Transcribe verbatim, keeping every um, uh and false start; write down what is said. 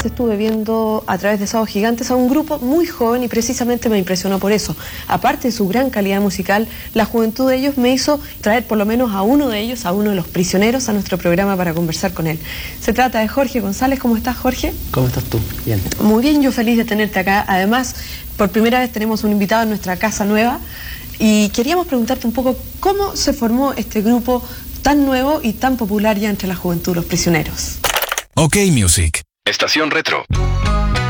estuve viendo a través de Sábados Gigantes a un grupo muy joven y precisamente me impresionó por eso. Aparte de su gran calidad musical, la juventud de ellos me hizo traer por lo menos a uno de ellos, a uno de los prisioneros, a nuestro programa para conversar con él. Se trata de Jorge González. ¿Cómo estás, Jorge? ¿Cómo estás tú? Bien. Muy bien, yo feliz de tenerte acá. Además, por primera vez tenemos un invitado en nuestra casa nueva y queríamos preguntarte un poco cómo se formó este grupo tan nuevo y tan popular ya entre la juventud, los prisioneros. OK Music. Estación Retro.